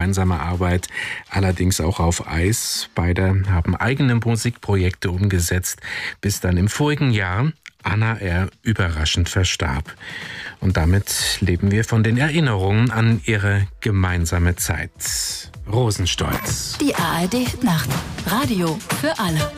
gemeinsame Arbeit allerdings auch auf Eis. Beide haben eigene Musikprojekte umgesetzt, bis dann im vorigen Jahr Anna R. überraschend verstarb. Und damit leben wir von den Erinnerungen an ihre gemeinsame Zeit. Rosenstolz. Die ARD Nacht. Radio für alle.